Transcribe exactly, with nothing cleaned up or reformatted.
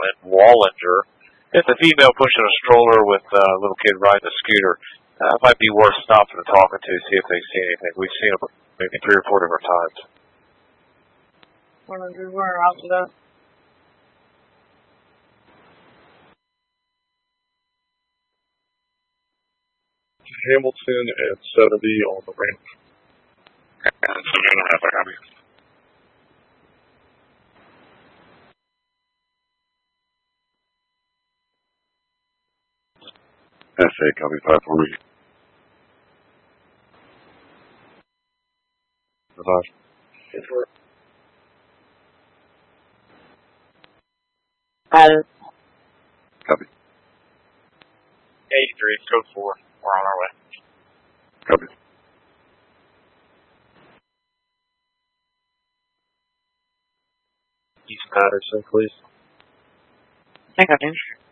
in Wallinger. It's a female pushing a stroller with a little kid riding a scooter. Uh, might be worth stopping and talking to, see if they see anything. We've seen them maybe three or four different times. one hundred, where out to that? Hamilton at seventy on the ranch. And Savannah, have I copy? S A, copy five for me. Five. Pilot. Copy. eighty-three, code four. We're on our way. Copy. East Patterson, please. I got him.